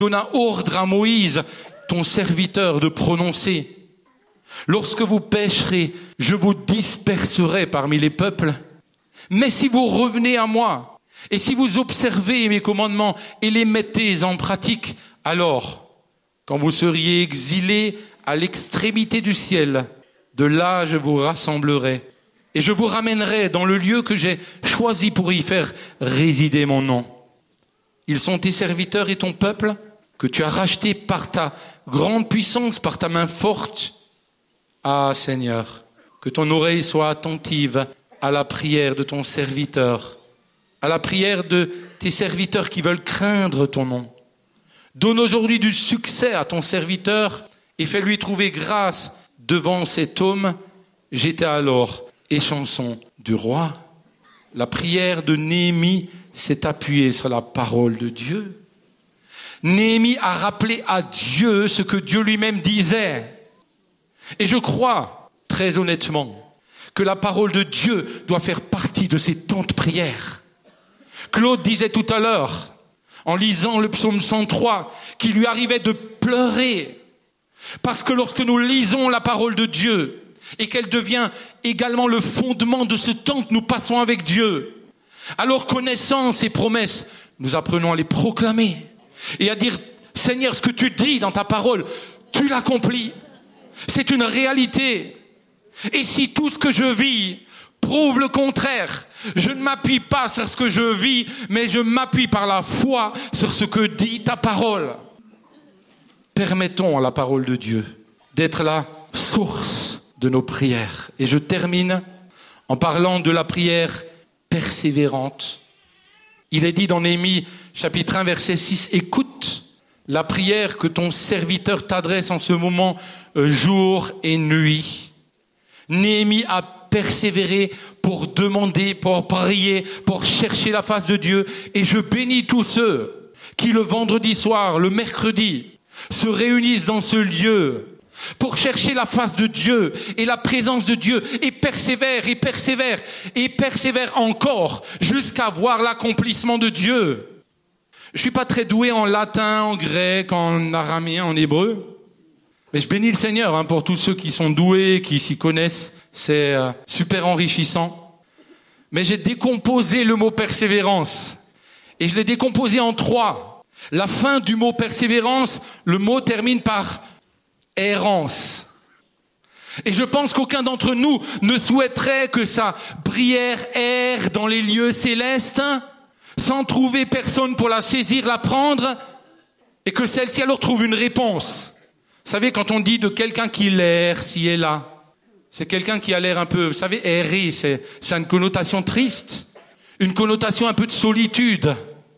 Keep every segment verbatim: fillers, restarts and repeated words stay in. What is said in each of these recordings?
donna ordre à Moïse, ton serviteur, de prononcer. Lorsque vous pécherez, je vous disperserai parmi les peuples. Mais si vous revenez à moi, et si vous observez mes commandements et les mettez en pratique, alors, quand vous seriez exilés à l'extrémité du ciel, de là je vous rassemblerai, et je vous ramènerai dans le lieu que j'ai choisi pour y faire résider mon nom. Ils sont tes serviteurs et ton peuple, que tu as racheté par ta grande puissance, par ta main forte. Ah Seigneur, que ton oreille soit attentive à la prière de ton serviteur, à la prière de tes serviteurs qui veulent craindre ton nom. Donne aujourd'hui du succès à ton serviteur et fais-lui trouver grâce devant cet homme. J'étais alors échanson du roi. La prière de Néhémie s'est appuyée sur la parole de Dieu. Néhémie a rappelé à Dieu ce que Dieu lui-même disait. Et je crois, très honnêtement, que la parole de Dieu doit faire partie de ces temps de prière. Claude disait tout à l'heure, en lisant le psaume cent trois, qu'il lui arrivait de pleurer. Parce que lorsque nous lisons la parole de Dieu, et qu'elle devient également le fondement de ce temps que nous passons avec Dieu, alors connaissant ces promesses, nous apprenons à les proclamer et à dire, Seigneur, ce que tu dis dans ta parole, tu l'accomplis. C'est une réalité. Et si tout ce que je vis prouve le contraire, je ne m'appuie pas sur ce que je vis, mais je m'appuie par la foi sur ce que dit ta parole. Permettons à la parole de Dieu d'être la source de nos prières. Et je termine en parlant de la prière persévérante. Il est dit dans Néhémie, chapitre un, verset six, « Écoute la prière que ton serviteur t'adresse en ce moment, jour et nuit. » Néhémie a persévéré pour demander, pour prier, pour chercher la face de Dieu. Et je bénis tous ceux qui, le vendredi soir, le mercredi, se réunissent dans ce lieu pour chercher la face de Dieu et la présence de Dieu, et persévèrent, et persévèrent, et persévèrent encore jusqu'à voir l'accomplissement de Dieu. Je suis pas très doué en latin, en grec, en araméen, en hébreu, mais je bénis le Seigneur hein, pour tous ceux qui sont doués, qui s'y connaissent. C'est euh, super enrichissant. Mais j'ai décomposé le mot persévérance, et je l'ai décomposé en trois. La fin du mot persévérance, le mot termine par errance. Et je pense qu'aucun d'entre nous ne souhaiterait que sa prière erre dans les lieux célestes, sans trouver personne pour la saisir, la prendre, et que celle-ci alors trouve une réponse. Vous savez, quand on dit de quelqu'un qui erre, ci et là, c'est quelqu'un qui a l'air un peu, vous savez, errer, c'est, c'est une connotation triste, une connotation un peu de solitude.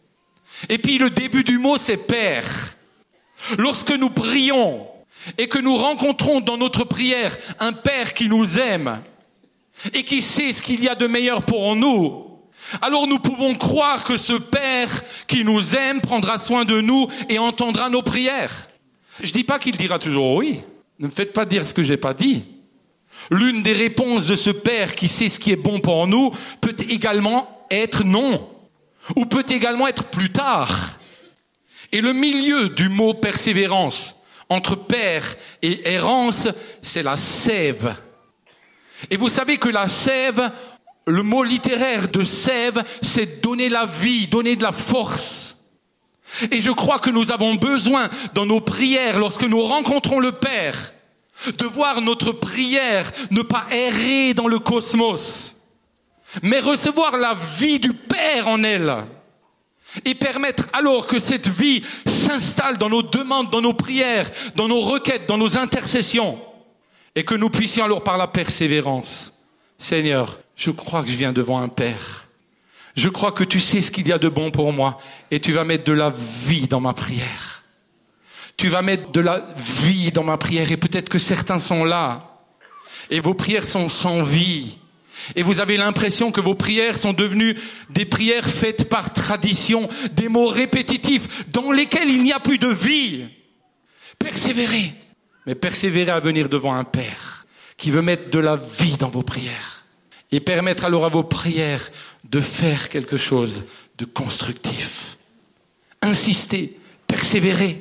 Et puis le début du mot, c'est père. Lorsque nous prions, et que nous rencontrons dans notre prière un Père qui nous aime et qui sait ce qu'il y a de meilleur pour nous, alors nous pouvons croire que ce Père qui nous aime prendra soin de nous et entendra nos prières. Je dis pas qu'il dira toujours oui. Ne me faites pas dire ce que j'ai pas dit. L'une des réponses de ce Père qui sait ce qui est bon pour nous peut également être non, ou peut également être plus tard. Et le milieu du mot persévérance, entre père et errance, c'est la sève. Et vous savez que la sève, le mot littéraire de sève, c'est donner la vie, donner de la force. Et je crois que nous avons besoin, dans nos prières, lorsque nous rencontrons le Père, de voir notre prière ne pas errer dans le cosmos, mais recevoir la vie du Père en elle. Et permettre alors que cette vie s'installe dans nos demandes, dans nos prières, dans nos requêtes, dans nos intercessions. Et que nous puissions alors par la persévérance, Seigneur, je crois que je viens devant un Père. Je crois que tu sais ce qu'il y a de bon pour moi. Et tu vas mettre de la vie dans ma prière. Tu vas mettre de la vie dans ma prière. Et peut-être que certains sont là. Et vos prières sont sans vie. Et vous avez l'impression que vos prières sont devenues des prières faites par tradition, des mots répétitifs dans lesquels il n'y a plus de vie. Persévérez, mais persévérez à venir devant un Père qui veut mettre de la vie dans vos prières et permettre alors à vos prières de faire quelque chose de constructif. Insistez, persévérez.